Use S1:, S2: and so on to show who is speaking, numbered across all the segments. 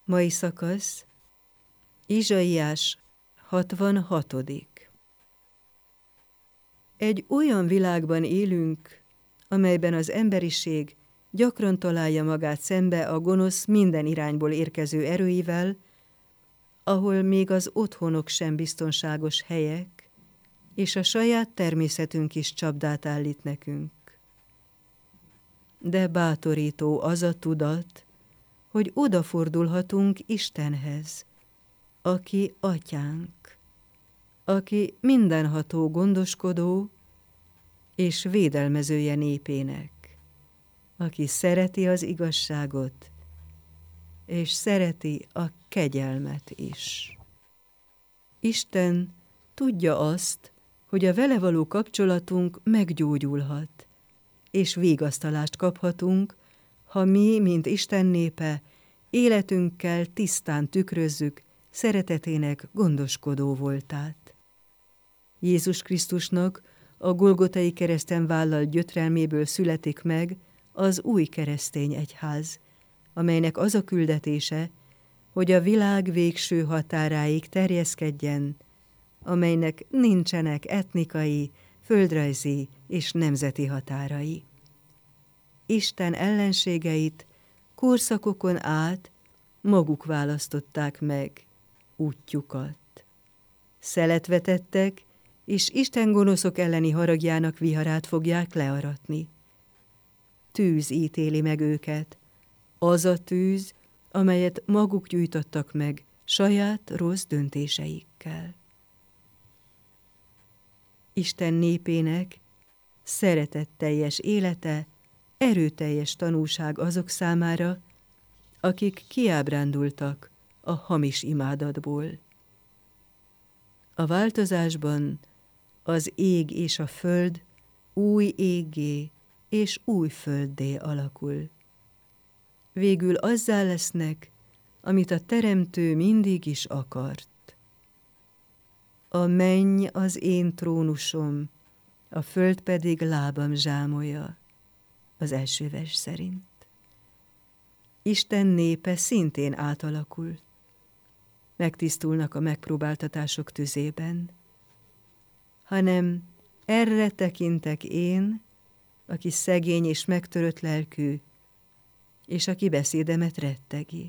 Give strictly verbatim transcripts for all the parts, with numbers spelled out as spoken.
S1: Mai szakasz, Izsaiás hatvanhatodik. Egy olyan világban élünk, amelyben az emberiség gyakran találja magát szembe a gonosz minden irányból érkező erőivel, ahol még az otthonok sem biztonságos helyek, és a saját természetünk is csapdát állít nekünk. De bátorító az a tudat, hogy odafordulhatunk Istenhez, aki atyánk, aki mindenható gondoskodó és védelmezője népének, aki szereti az igazságot, és szereti a kegyelmet is. Isten tudja azt, hogy a vele való kapcsolatunk meggyógyulhat, és vigasztalást kaphatunk, ha mi, mint Isten népe, életünkkel tisztán tükrözzük szeretetének gondoskodó voltát. Jézus Krisztusnak a Golgotai kereszten vállalt gyötrelméből születik meg az új keresztény egyház, amelynek az a küldetése, hogy a világ végső határáig terjeszkedjen, amelynek nincsenek etnikai, földrajzi és nemzeti határai. Isten ellenségeit korszakokon át maguk választották meg útjukat. Szelet vetettek, és Isten gonoszok elleni haragjának viharát fogják learatni. Tűz ítéli meg őket, az a tűz, amelyet maguk gyújtottak meg saját rossz döntéseikkel. Isten népének szeretetteljes élete, erőteljes tanúság azok számára, akik kiábrándultak a hamis imádatból. A változásban az ég és a föld új éggé és új földdé alakul. Végül azzá lesznek, amit a Teremtő mindig is akart. A menny az én trónusom, a föld pedig lábam zsámolja, az első vers szerint. Isten népe szintén átalakul. Megtisztulnak a megpróbáltatások tüzében, hanem erre tekintek én, aki szegény és megtörött lelkű, és aki beszédemet rettegi.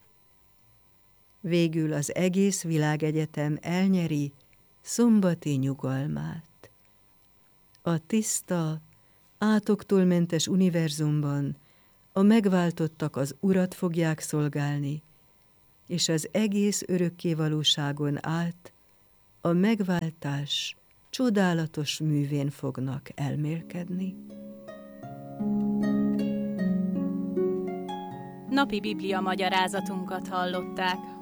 S1: Végül az egész világegyetem elnyeri szombati nyugalmát. A tiszta, átoktól mentes univerzumban a megváltottak az Urat fogják szolgálni, és az egész örökké valóságon át a megváltás csodálatos művén fognak elmélkedni.
S2: Napi Biblia magyarázatunkat hallották.